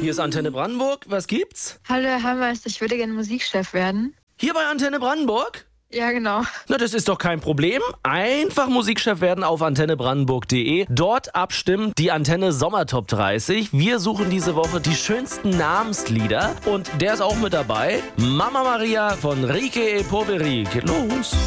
Hier ist Antenne Brandenburg. Was gibt's? Hallo Herr Hammerst, ich würde gerne Musikchef werden. Hier bei Antenne Brandenburg? Ja, genau. Na, das ist doch kein Problem. Einfach Musikchef werden auf antennebrandenburg.de. Dort abstimmen die Antenne Sommertop 30. Wir suchen diese Woche die schönsten Namenslieder. Und der ist auch mit dabei. Mama Maria von Rike e Poveri. Geht los.